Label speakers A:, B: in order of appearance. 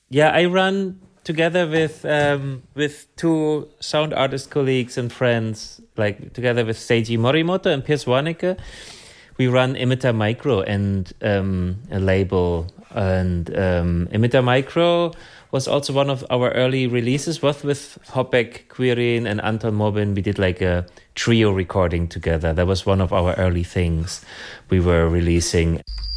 A: Yeah, I run together with two sound artist colleagues and friends, like together with Seiji Morimoto and Piers Warnecke. We run Imita Micro and a label. And Imita Micro was also one of our early releases, both with Hopek Quirin and Anton Mobin. We did like a trio recording together. That was one of our early things we were releasing.